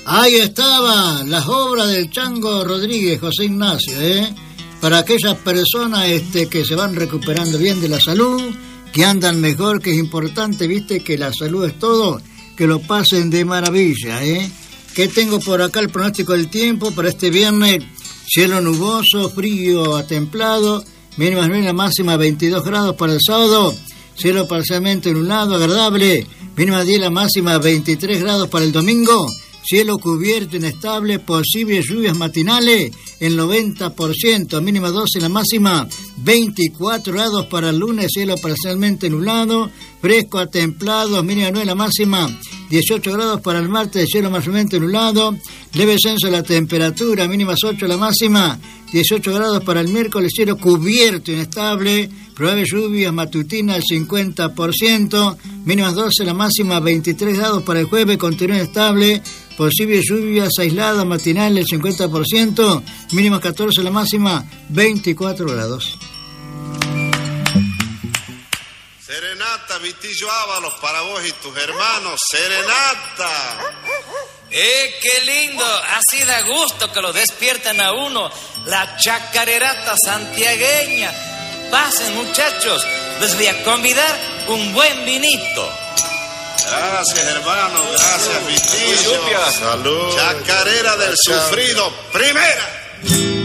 Ahí estaban las obras del Chango Rodríguez, José Ignacio, para aquellas personas que se van recuperando bien de la salud, que andan mejor, que es importante, viste, que la salud es todo, que lo pasen de maravilla, Que tengo por acá el pronóstico del tiempo para este viernes: cielo nuboso, frío a templado, mínima máxima 22 grados para el sábado, cielo parcialmente nublado, agradable, mínima 10, la máxima 23 grados para el domingo, cielo cubierto, inestable, posibles lluvias matinales, el 90%, mínima 12, la máxima 24 grados para el lunes, cielo parcialmente nublado, fresco a templado, mínima 9, la máxima 18 grados para el martes, cielo parcialmente nublado, leve descenso de la temperatura, mínimas 8, la máxima 18 grados para el miércoles, cielo cubierto, inestable, probable lluvias matutinas al 50%, mínimas 12, la máxima 23 grados para el jueves, continúa inestable, posibles lluvias aisladas matinales el 50%, mínimas 14, la máxima 24 grados. Serenata, Vitillo Ábalos, para vos y tus hermanos. Serenata. ¡Qué lindo! Así da gusto que lo despiertan a uno. La chacarerata santiagueña. Pasen, muchachos. Les voy a convidar un buen vinito. Gracias, hermano. Gracias, Vitillo. Salud. Chacarera del sufrido. Primera.